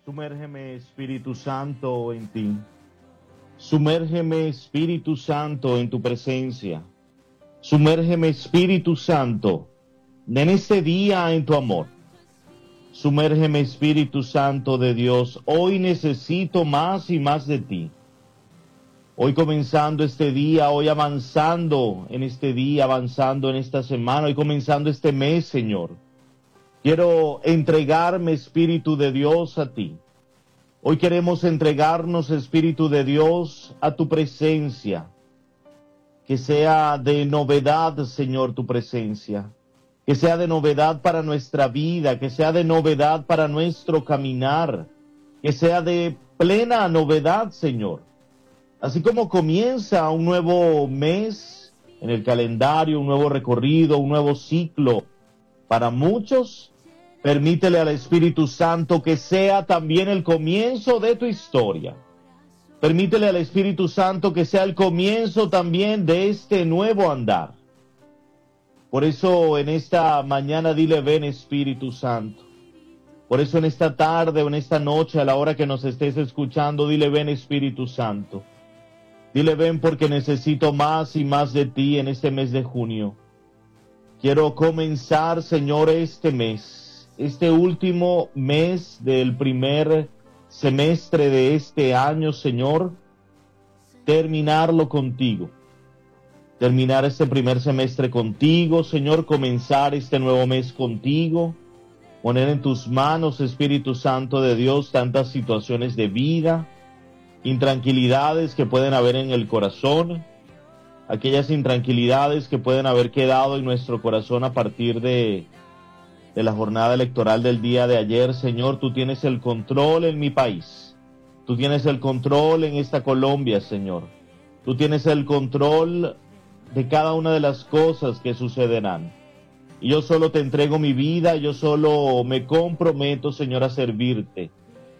Sumérgeme, Espíritu Santo, en ti. Sumérgeme, Espíritu Santo, en tu presencia. Sumérgeme, Espíritu Santo, en este día en tu amor. Sumérgeme, Espíritu Santo de Dios. Hoy necesito más y más de ti. Hoy comenzando este día, hoy avanzando en este día, avanzando en esta semana, hoy comenzando este mes, Señor. Quiero entregarme, Espíritu de Dios, a ti. Hoy queremos entregarnos, Espíritu de Dios, a tu presencia. Que sea de novedad, Señor, tu presencia. Que sea de novedad para nuestra vida, que sea de novedad para nuestro caminar. Que sea de plena novedad, Señor. Así como comienza un nuevo mes en el calendario, un nuevo recorrido, un nuevo ciclo para muchos, permítele al Espíritu Santo que sea también el comienzo de tu historia. Permítele al Espíritu Santo que sea el comienzo también de este nuevo andar. Por eso en esta mañana dile: ven, Espíritu Santo. Por eso en esta tarde o en esta noche, a la hora que nos estés escuchando, dile: ven, Espíritu Santo. Dile: ven, porque necesito más y más de ti en este mes de junio. Quiero comenzar, Señor, este mes, este último mes del primer semestre de este año, Señor, terminarlo contigo. Terminar este primer semestre contigo, Señor, comenzar este nuevo mes contigo. Poner en tus manos, Espíritu Santo de Dios, tantas situaciones de vida, intranquilidades que pueden haber en el corazón, aquellas intranquilidades que pueden haber quedado en nuestro corazón a partir de la jornada electoral del día de ayer. Señor, tú tienes el control en mi país, tú tienes el control en esta Colombia, Señor, tú tienes el control de cada una de las cosas que sucederán. Y yo solo te entrego mi vida, yo solo me comprometo, Señor, a servirte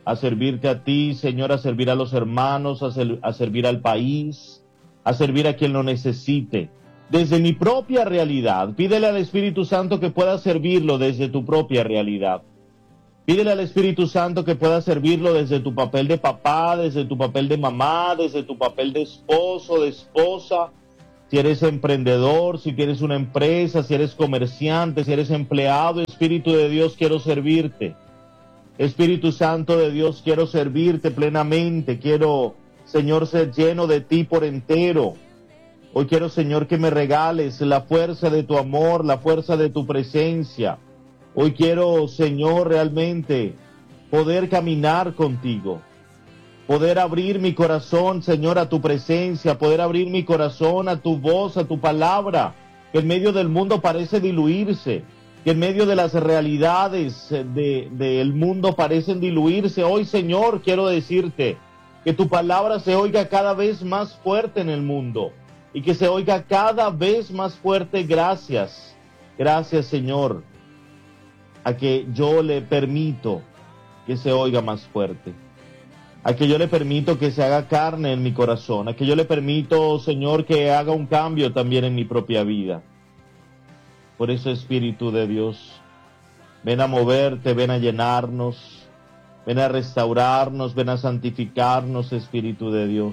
a ti, Señor, a servir a los hermanos, a servir al país, a servir a quien lo necesite. Desde mi propia realidad, pídele al Espíritu Santo que pueda servirlo desde tu propia realidad. Pídele al Espíritu Santo que pueda servirlo desde tu papel de papá, desde tu papel de mamá, desde tu papel de esposo, de esposa. Si eres emprendedor, si tienes una empresa, si eres comerciante, si eres empleado, Espíritu de Dios, quiero servirte. Espíritu Santo de Dios, quiero servirte plenamente. Quiero, Señor, ser lleno de ti por entero. Hoy quiero, Señor, que me regales la fuerza de tu amor, la fuerza de tu presencia. Hoy quiero, Señor, realmente poder caminar contigo. Poder abrir mi corazón, Señor, a tu presencia. Poder abrir mi corazón a tu voz, a tu palabra, que en medio del mundo parece diluirse, que en medio de las realidades del mundo parecen diluirse. Hoy, Señor, quiero decirte que tu palabra se oiga cada vez más fuerte en el mundo y que se oiga cada vez más fuerte. Gracias, gracias, Señor, a que yo le permito que se oiga más fuerte, a que yo le permito que se haga carne en mi corazón, a que yo le permito, Señor, que haga un cambio también en mi propia vida. Por eso, Espíritu de Dios, ven a moverte, ven a llenarnos, ven a restaurarnos, ven a santificarnos, Espíritu de Dios.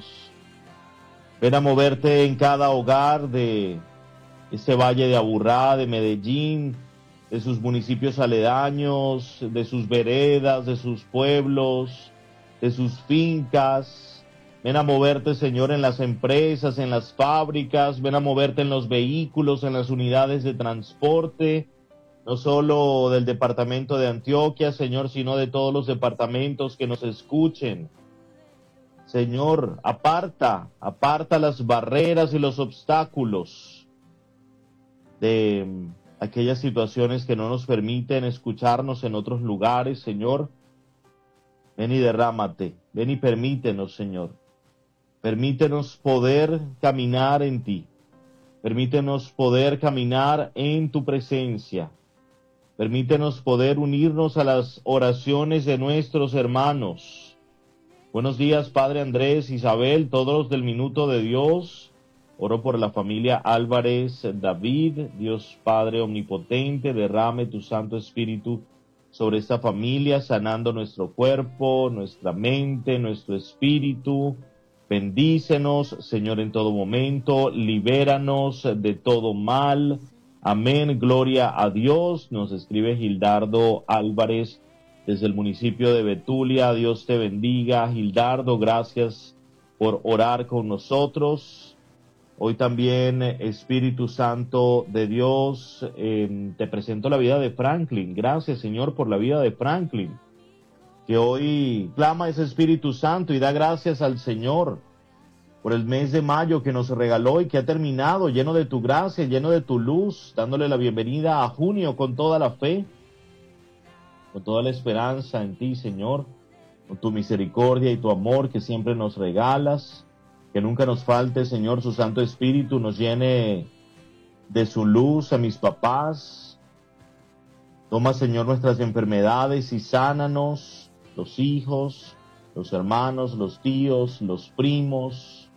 Ven a moverte en cada hogar de este valle de Aburrá, de Medellín, de sus municipios aledaños, de sus veredas, de sus pueblos, de sus fincas. Ven a moverte, Señor, en las empresas, en las fábricas. Ven a moverte en los vehículos, en las unidades de transporte, no solo del departamento de Antioquia, Señor, sino de todos los departamentos que nos escuchen. Señor, aparta las barreras y los obstáculos de aquellas situaciones que no nos permiten escucharnos en otros lugares, Señor. Ven y derrámate, ven y permítenos, Señor. Permítenos poder caminar en ti. Permítenos poder caminar en tu presencia. Permítenos poder unirnos a las oraciones de nuestros hermanos. Buenos días, Padre Andrés, Isabel, todos los del Minuto de Dios. Oro por la familia Álvarez David. Dios Padre Omnipotente, derrame tu Santo Espíritu sobre esta familia, sanando nuestro cuerpo, nuestra mente, nuestro espíritu. Bendícenos, Señor, en todo momento, libéranos de todo mal. Amén, gloria a Dios. Nos escribe Gildardo Álvarez desde el municipio de Betulia. Dios te bendiga, Gildardo, gracias por orar con nosotros. Hoy también, Espíritu Santo de Dios, te presento la vida de Franklin. Gracias, Señor, por la vida de Franklin, que hoy clama ese Espíritu Santo y da gracias al Señor por el mes de mayo que nos regaló y que ha terminado lleno de tu gracia, lleno de tu luz, dándole la bienvenida a junio con toda la fe, con toda la esperanza en ti, Señor, con tu misericordia y tu amor que siempre nos regalas. Que nunca nos falte, Señor, su Santo Espíritu nos llene de su luz a mis papás. Toma, Señor, nuestras enfermedades y sánanos, los hijos, los hermanos, los tíos, los primos,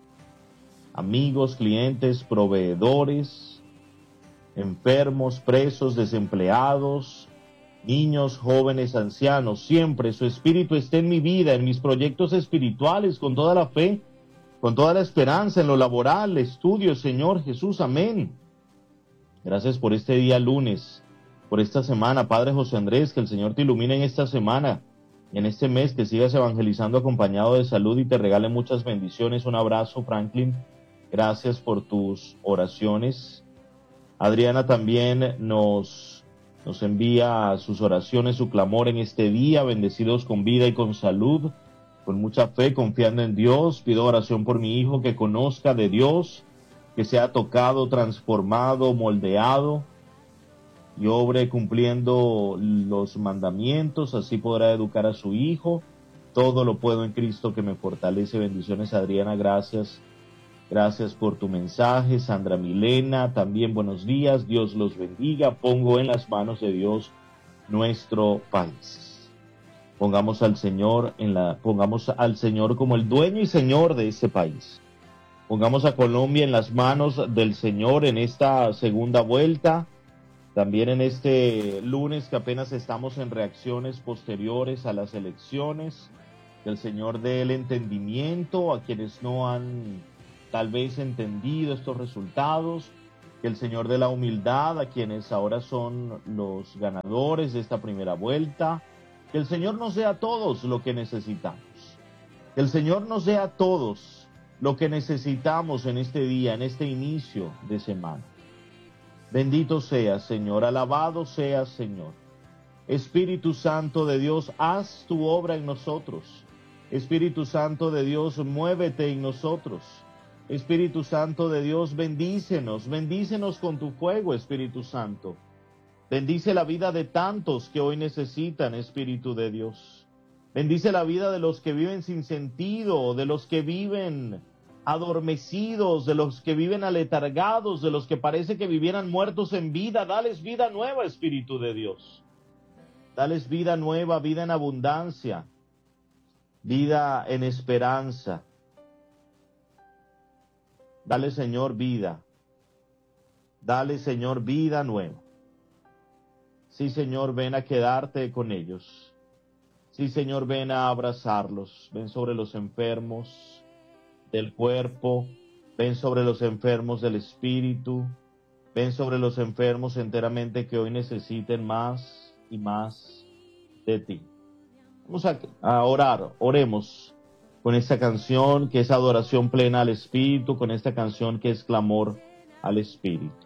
amigos, clientes, proveedores, enfermos, presos, desempleados, niños, jóvenes, ancianos. Siempre su Espíritu esté en mi vida, en mis proyectos espirituales, con toda la fe, con toda la esperanza, en lo laboral, estudio, Señor Jesús, amén. Gracias por este día lunes, por esta semana, Padre José Andrés, que el Señor te ilumine en esta semana, y en este mes, que sigas evangelizando acompañado de salud y te regale muchas bendiciones. Un abrazo, Franklin, gracias por tus oraciones. Adriana también nos envía sus oraciones, su clamor en este día, bendecidos con vida y con salud, con mucha fe, confiando en Dios. Pido oración por mi hijo, que conozca de Dios, que sea tocado, transformado, moldeado y obre cumpliendo los mandamientos, así podrá educar a su hijo. Todo lo puedo en Cristo que me fortalece. Bendiciones, Adriana, gracias. Gracias por tu mensaje. Sandra Milena, también buenos días, Dios los bendiga. Pongo en las manos de Dios nuestro país. Pongamos al Señor como el dueño y Señor de ese país. Pongamos a Colombia en las manos del Señor en esta segunda vuelta. También en este lunes que apenas estamos en reacciones posteriores a las elecciones. Que el Señor dé el entendimiento a quienes no han tal vez entendido estos resultados. Que el Señor dé la humildad a quienes ahora son los ganadores de esta primera vuelta. Que el Señor nos dé a todos lo que necesitamos. Que el Señor nos dé a todos lo que necesitamos en este día, en este inicio de semana. Bendito seas, Señor, alabado seas, Señor. Espíritu Santo de Dios, haz tu obra en nosotros. Espíritu Santo de Dios, muévete en nosotros. Espíritu Santo de Dios, bendícenos con tu fuego, Espíritu Santo. Bendice la vida de tantos que hoy necesitan, Espíritu de Dios. Bendice la vida de los que viven sin sentido, de los que viven adormecidos, de los que viven aletargados, de los que parece que vivieran muertos en vida. Dales vida nueva, Espíritu de Dios. Dales vida nueva, vida en abundancia, vida en esperanza. Dale, Señor, vida. Dale, Señor, vida nueva. Sí, Señor, ven a quedarte con ellos. Sí, Señor, ven a abrazarlos. Ven sobre los enfermos del cuerpo. Ven sobre los enfermos del espíritu. Ven sobre los enfermos enteramente que hoy necesiten más y más de ti. Vamos a orar. Oremos con esta canción que es adoración plena al Espíritu, con esta canción que es clamor al Espíritu.